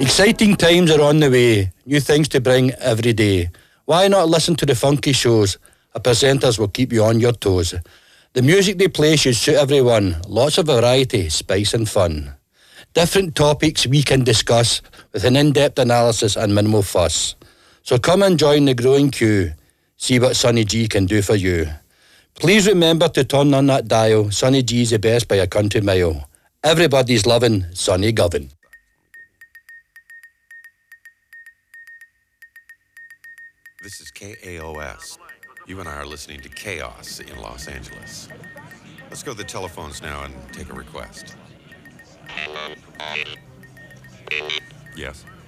Exciting times are on the way, new things to bring every day. Why not listen to the funky shows? Our presenters will keep you on your toes. The music they play should suit everyone. Lots of variety, spice and fun. Different topics we can discuss with an in-depth analysis and minimal fuss. So come and join the growing queue. See what Sonny G can do for you. Please remember to turn on that dial. Sonny G's the best by a country mile. Everybody's loving Sonny Govan. This is KAOS. You and I are listening to Chaos in Los Angeles. Let's go to the telephones now and take a request. Yes.